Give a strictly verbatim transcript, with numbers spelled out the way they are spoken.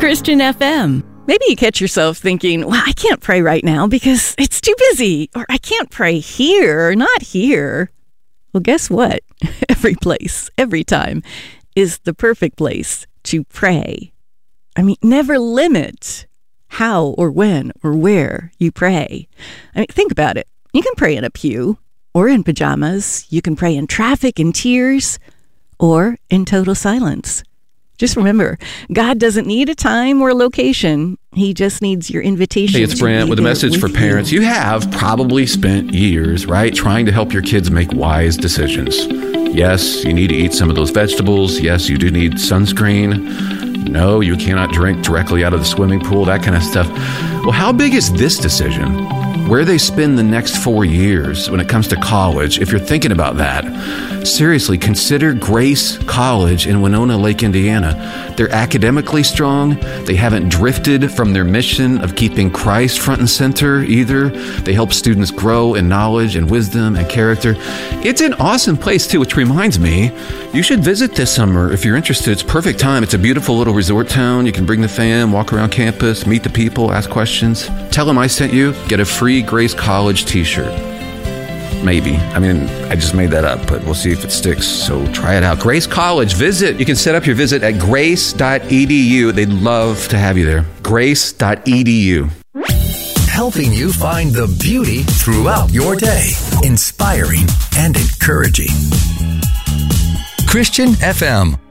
Christian F M. Maybe you catch yourself thinking, well, I can't pray right now because it's too busy, or I can't pray here, not here. Well, guess what? Every place, every time is the perfect place to pray. I mean, never limit how or when or where you pray. I mean, think about it. You can pray in a pew or in pajamas. You can pray in traffic, in tears, or in total silence. Just remember, God doesn't need a time or location. He just needs your invitation. Hey, it's Brent with a message for parents. You. you have probably spent years, right, trying to help your kids make wise decisions. Yes, you need to eat some of those vegetables. Yes, you do need sunscreen. No, you cannot drink directly out of the swimming pool, that kind of stuff. Well, how big is this decision? Where they spend the next four years when it comes to college, if you're thinking about that, seriously, consider Grace College in Winona Lake, Indiana. They're academically strong. They haven't drifted from their mission of keeping Christ front and center either. They help students grow in knowledge and wisdom and character. It's an awesome place, too, which reminds me, you should visit this summer if you're interested. It's perfect time. It's a beautiful little resort town. You can bring the fam, walk around campus, meet the people, ask questions. Tell them I sent you. Get a free Grace College t-shirt. Maybe. I mean, I just made that up, but we'll see if it sticks. So try it out. Grace College. Visit. You can set up your visit at grace dot e d u. They'd love to have you there. grace dot e d u. Helping you find the beauty throughout your day. Inspiring and encouraging. Christian F M.